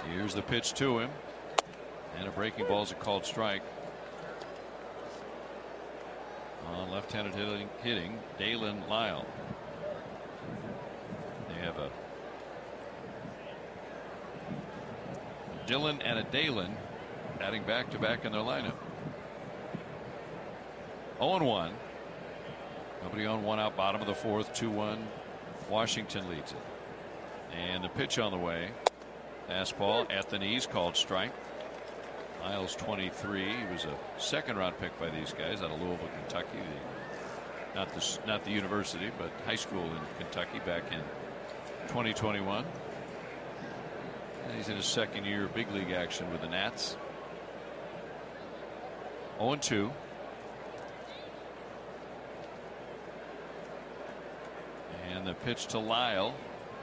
Here's the pitch to him. And a breaking ball is a called strike. On left-handed hitting Dalen Lyle. They have a Dylan and a Dalen batting back-to-back in their lineup. 0-1. Nobody on, one out, bottom of the fourth. 2-1. Washington leads it. And the pitch on the way. Fastball at the knees, called strike. Lyle's 23. He was a second-round pick by these guys out of Louisville, Kentucky. Not the university, but high school in Kentucky back in 2021. And he's in his second year of big league action with the Nats. 0-2. And the pitch to Lyle.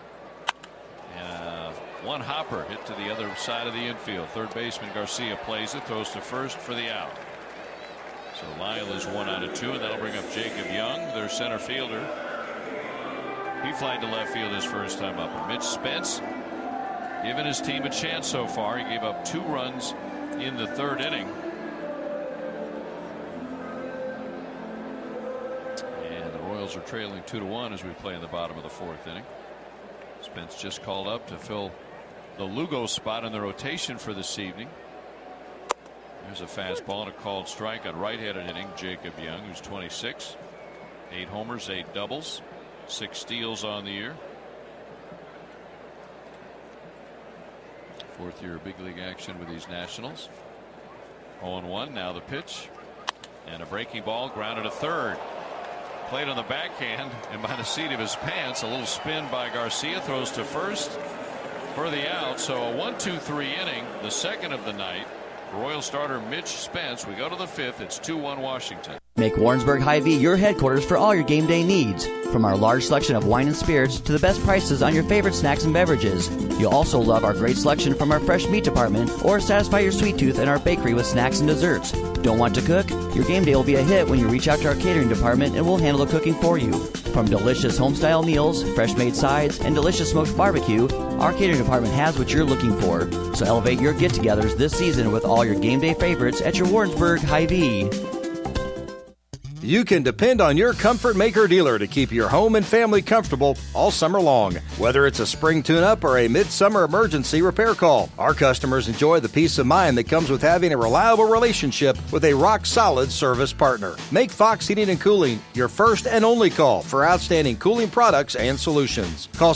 And one hopper hit to the other side of the infield. Third baseman Garcia plays it, throws to first for the out. So Lyle is 1 out of 2, and that'll bring up Jacob Young, their center fielder. He flied to left field his first time up. And Mitch Spence giving his team a chance so far. He gave up 2 runs in the third inning. And the Royals are trailing 2-1 as we play in the bottom of the fourth inning. Spence just called up to fill the Lugo spot in the rotation for this evening. There's a fastball and a called strike on right-handed hitting Jacob Young, who's 26. 8 homers, 8 doubles, 6 steals on the year. Fourth year of big league action with these Nationals. 0-1. Now the pitch. And a breaking ball grounded to third. Played on the backhand and by the seat of his pants. A little spin by Garcia. Throws to first for the out. So a 1-2-3 inning, the second of the night. Royal starter Mitch Spence. We go to the fifth. It's 2-1 Washington. Make Warrensburg Hy-Vee your headquarters for all your game day needs. From our large selection of wine and spirits to the best prices on your favorite snacks and beverages. You'll also love our great selection from our fresh meat department or satisfy your sweet tooth in our bakery with snacks and desserts. Don't want to cook? Your game day will be a hit when you reach out to our catering department and we'll handle the cooking for you. From delicious homestyle meals, fresh made sides, and delicious smoked barbecue, our catering department has what you're looking for. So elevate your get-togethers this season with all your game day favorites at your Warrensburg Hy-Vee. You can depend on your Comfort Maker dealer to keep your home and family comfortable all summer long. Whether it's a spring tune-up or a midsummer emergency repair call, our customers enjoy the peace of mind that comes with having a reliable relationship with a rock-solid service partner. Make Fox Heating and Cooling your first and only call for outstanding cooling products and solutions. Call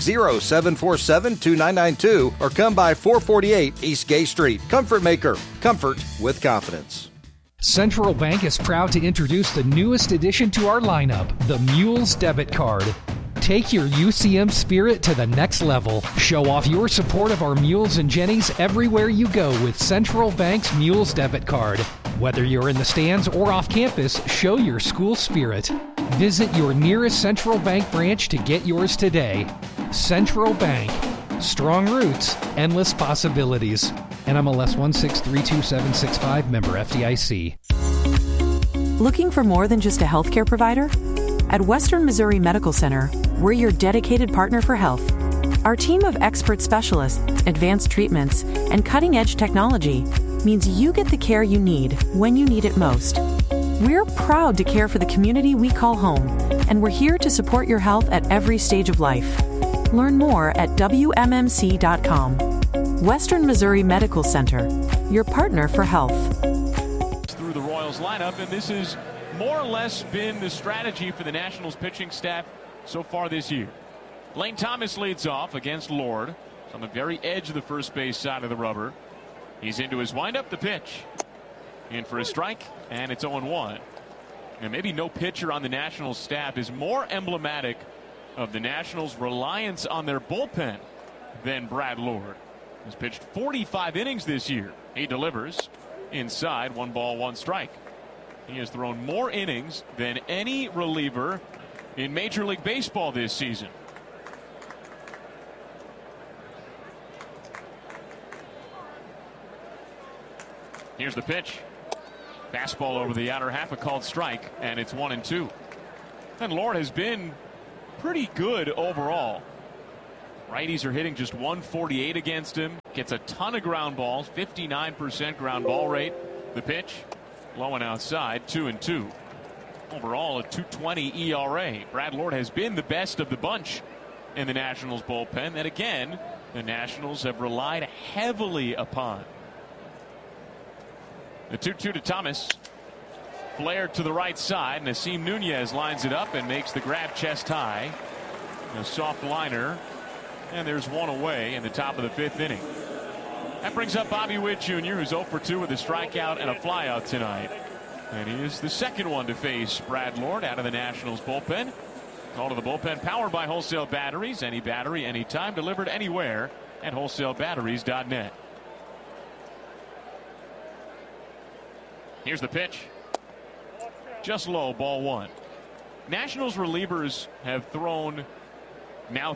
660-747-2992 or come by 448 East Gay Street. Comfort Maker. Comfort with confidence. Central Bank is proud to introduce the newest addition to our lineup, the Mules Debit Card. Take your UCM spirit to the next level. Show off your support of our Mules and Jennies everywhere you go with Central Bank's Mules Debit Card. Whether you're in the stands or off campus, show your school spirit. Visit your nearest Central Bank branch to get yours today. Central Bank. Strong roots, endless possibilities. NMLS 1632765, member FDIC. Looking for more than just a healthcare provider? At Western Missouri Medical Center, we're your dedicated partner for health. Our team of expert specialists, advanced treatments, and cutting-edge technology means you get the care you need when you need it most. We're proud to care for the community we call home, and we're here to support your health at every stage of life. Learn more at WMMC.com. Western Missouri Medical Center, your partner for health. Through the Royals lineup, and this has more or less been the strategy for the Nationals pitching staff so far this year. Lane Thomas leads off against Lord. It's on the very edge of the first base side of the rubber. He's into his windup, the pitch. In for a strike, and it's 0-1. And maybe no pitcher on the Nationals staff is more emblematic of the Nationals' reliance on their bullpen than Brad Lord. He's pitched 45 innings this year. He delivers inside, 1 ball, 1 strike. He has thrown more innings than any reliever in Major League Baseball this season. Here's the pitch. Fastball over the outer half, a called strike, and it's 1-2. And Lord has been pretty good overall. Righties are hitting just 148 against him. Gets a ton of ground balls, 59% ground ball rate. The pitch, low and outside, 2-2. Overall, a 2.20 ERA. Brad Lord has been the best of the bunch in the Nationals bullpen that, again, the Nationals have relied heavily upon. The 2-2 to Thomas. Flared to the right side. Nasim Nunez lines it up and makes the grab chest high. A soft liner. And there's one away in the top of the 5th inning. That brings up Bobby Witt Jr., who's 0 for 2 with a strikeout and a flyout tonight. And he is the second one to face Brad Lord out of the Nationals bullpen. Call to the bullpen powered by Wholesale Batteries. Any battery, anytime, delivered anywhere at wholesalebatteries.net. Here's the pitch. Just low, ball 1. Nationals relievers have thrown now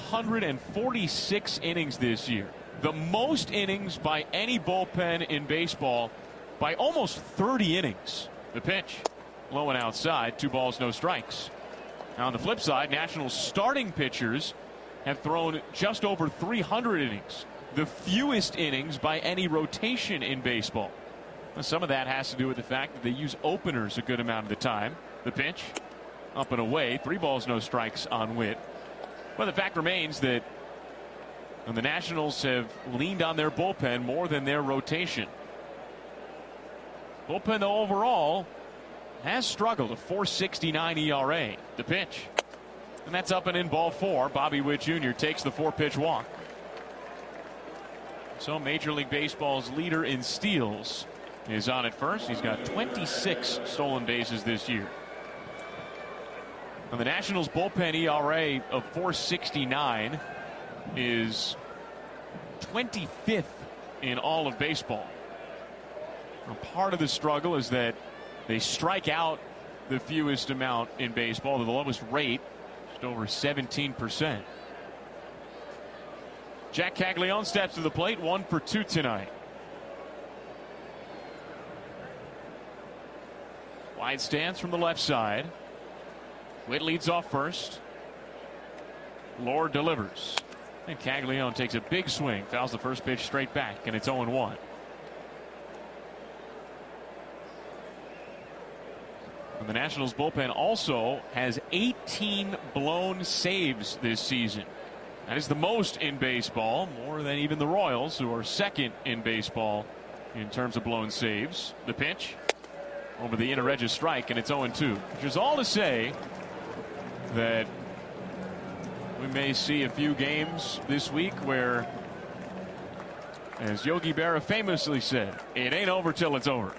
346 innings this year. The most innings by any bullpen in baseball by almost 30 innings. The pitch, low and outside, 2 balls, no strikes. Now on the flip side, Nationals starting pitchers have thrown just over 300 innings. The fewest innings by any rotation in baseball. Now, some of that has to do with the fact that they use openers a good amount of the time. The pitch, up and away, 3 balls, no strikes on Witt. But the fact remains that the Nationals have leaned on their bullpen more than their rotation. Bullpen, though, overall has struggled. A 4.69 ERA. The pitch. And that's up and in, ball 4. Bobby Witt Jr. takes the 4-pitch walk. So Major League Baseball's leader in steals is on at first. He's got 26 stolen bases this year. And the Nationals bullpen ERA of 4.69 is 25th in all of baseball. Now, part of the struggle is that they strike out the fewest amount in baseball, the lowest rate, just over 17%. Jack Caglione steps to the plate, 1 for 2 tonight. Wide stance from the left side. Witt leads off first. Lord delivers. And Caglione takes a big swing, fouls the first pitch straight back, and it's 0-1. And the Nationals bullpen also has 18 blown saves this season. That is the most in baseball, more than even the Royals, who are second in baseball in terms of blown saves. The pitch over the inner edge of strike, and it's 0-2, which is all to say that we may see a few games this week where, as Yogi Berra famously said, it ain't over till it's over.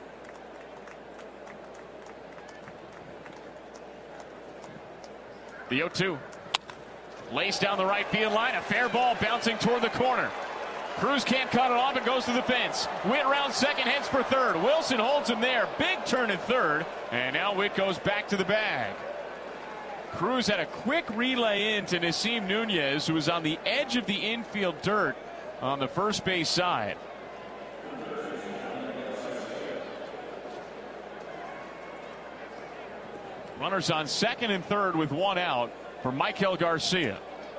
The 0-2. Laced down the right field line. A fair ball bouncing toward the corner. Cruz can't cut it off and goes to the fence. Witt round second, heads for third. Wilson holds him there. Big turn at third. And now Witt goes back to the bag. Cruz had a quick relay in to Nasim Nunez, who was on the edge of the infield dirt on the first base side. Runners on second and third with 1 out for Michael Garcia.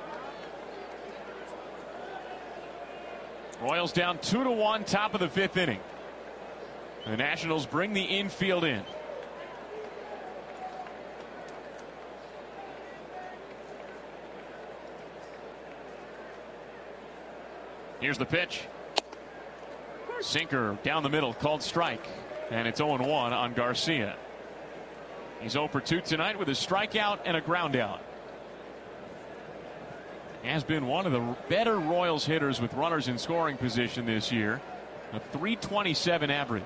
Royals down 2-1, top of the 5th inning. The Nationals bring the infield in. Here's the pitch. Sinker down the middle, called strike. And it's 0-1 on Garcia. He's 0 for 2 tonight with a strikeout and a ground out. He has been one of the better Royals hitters with runners in scoring position this year. A .327 average.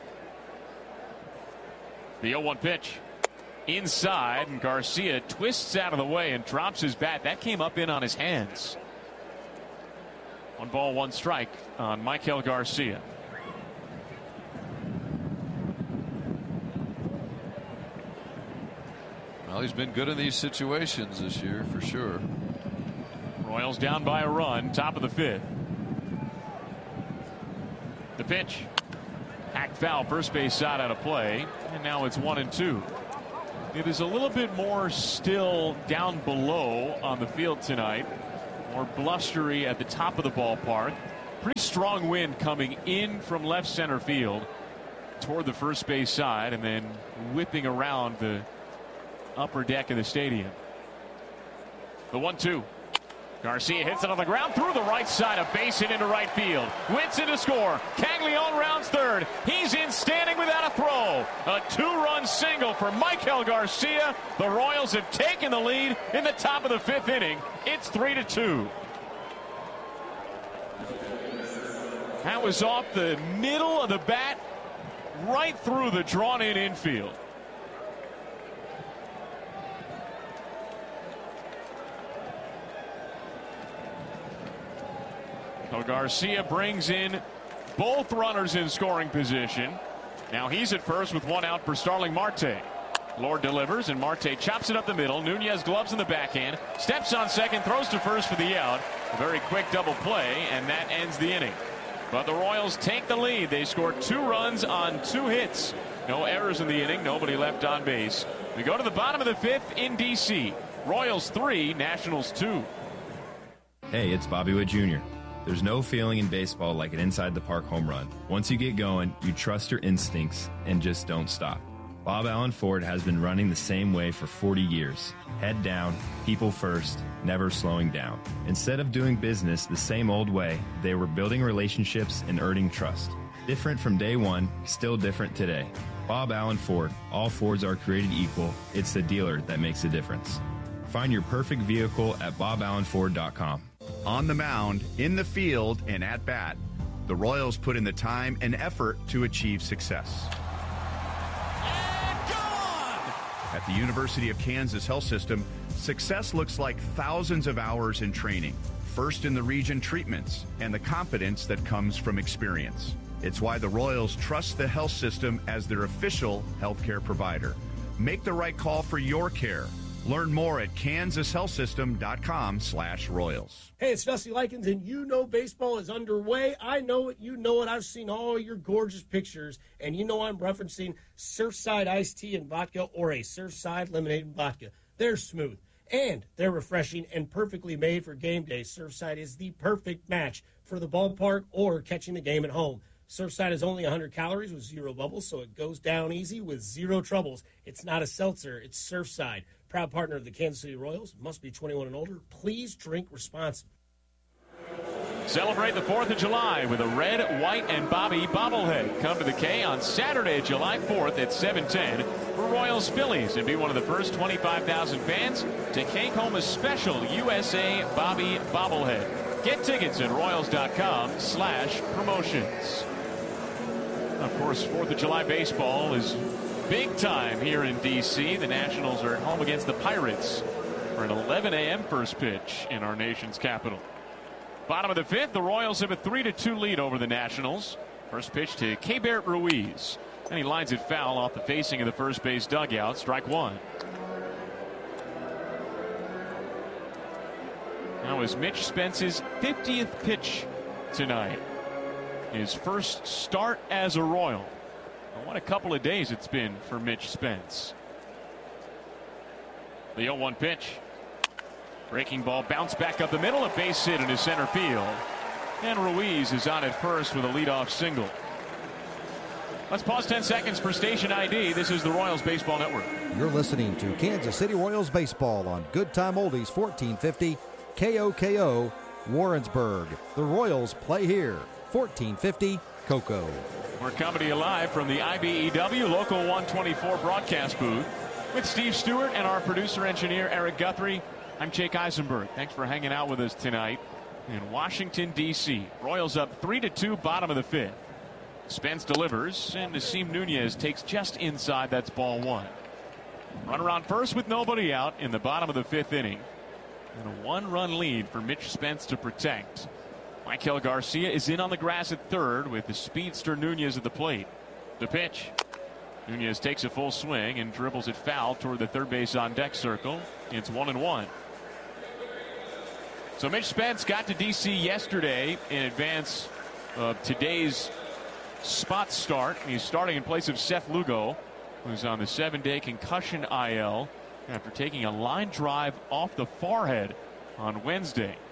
The 0-1 pitch. Inside, and Garcia twists out of the way and drops his bat. That came up in on his hands. 1 ball, 1 strike on Michael Garcia. Well, he's been good in these situations this year for sure. Royals down by a run, top of the 5th. The pitch. Hacked foul, first base side out of play, and now it's 1-2. It is a little bit more still down below on the field tonight. More blustery at the top of the ballpark. Pretty strong wind coming in from left center field toward the first base side and then whipping around the upper deck of the stadium. The 1-2. Garcia hits it on the ground through the right side, a base hit into right field. Winston to score. Caglione rounds third. He's in standing without a throw. A 2-run single for Michael Garcia. The Royals have taken the lead in the top of the 5th inning. It's 3-2. That was off the middle of the bat, right through the drawn-in infield. So Garcia brings in both runners in scoring position. Now he's at first with one out for Starling Marte. Lord delivers, and Marte chops it up the middle. Nunez gloves in the backhand, steps on second, throws to first for the out. A very quick double play, and that ends the inning. But the Royals take the lead. They scored 2 runs on 2 hits. No errors in the inning, nobody left on base. We go to the bottom of the 5th in D.C. Royals 3, Nationals 2. Hey, it's Bobby Witt Jr. There's no feeling in baseball like an inside-the-park home run. Once you get going, you trust your instincts and just don't stop. Bob Allen Ford has been running the same way for 40 years. Head down, people first, never slowing down. Instead of doing business the same old way, they were building relationships and earning trust. Different from day one, still different today. Bob Allen Ford. All Fords are created equal. It's the dealer that makes a difference. Find your perfect vehicle at BobAllenFord.com. On the mound, in the field, and at bat, the Royals put in the time and effort to achieve success. And gone! At the University of Kansas Health System, success looks like thousands of hours in training, first in the region treatments, and the confidence that comes from experience. It's why the Royals trust the health system as their official healthcare provider. Make the right call for your care. Learn more at kansashealthsystem.com/Royals. Hey, it's Dusty Likens, and you know baseball is underway. I know it. You know it. I've seen all your gorgeous pictures, and you know I'm referencing Surfside iced tea and vodka or a Surfside lemonade and vodka. They're smooth, and they're refreshing and perfectly made for game day. Surfside is the perfect match for the ballpark or catching the game at home. Surfside is only 100 calories with 0 bubbles, so it goes down easy with 0 troubles. It's not a seltzer. It's Surfside. Proud partner of the Kansas City Royals. Must be 21 and older. Please drink responsibly. Celebrate the 4th of July with a red, white, and Bobby bobblehead. Come to the K on Saturday, July 4th at 7:10 for Royals Phillies, and be one of the first 25,000 fans to take home a special USA Bobby bobblehead. Get tickets at Royals.com/promotions. Of course, 4th of July baseball is big time here in D.C. The Nationals are at home against the Pirates for an 11 a.m. first pitch in our nation's capital. Bottom of the 5th, the Royals have a 3-2 lead over the Nationals. First pitch to Keibert Ruiz, and he lines it foul off the facing of the first base dugout. Strike 1. Now is Mitch Spence's 50th pitch tonight. His first start as a Royal. What a couple of days it's been for Mitch Spence. The 0-1 pitch. Breaking ball bounced back up the middle. A base hit into center field. And Ruiz is on at first with a leadoff single. Let's pause 10 seconds for station ID. This is the Royals Baseball Network. You're listening to Kansas City Royals Baseball on Good Time Oldies 1450 KOKO Warrensburg. The Royals play here. 1450 Cocoa. We're coming to you live from the IBEW Local 124 broadcast booth with Steve Stewart and our producer-engineer Eric Guthrie. I'm Jake Eisenberg. Thanks for hanging out with us tonight in Washington, D.C. Royals up 3-2, bottom of the 5th. Spence delivers, and Nasim Nunez takes just inside. That's ball 1. Runner on first with nobody out in the bottom of the 5th inning. And a 1-run lead for Mitch Spence to protect. Michael Garcia is in on the grass at third with the speedster Nunez at the plate. The pitch. Nunez takes a full swing and dribbles it foul toward the third base on deck circle. It's 1-1. So Mitch Spence got to D.C. yesterday in advance of today's spot start. He's starting in place of Seth Lugo, who's on the 7-day concussion IL after taking a line drive off the forehead on Wednesday.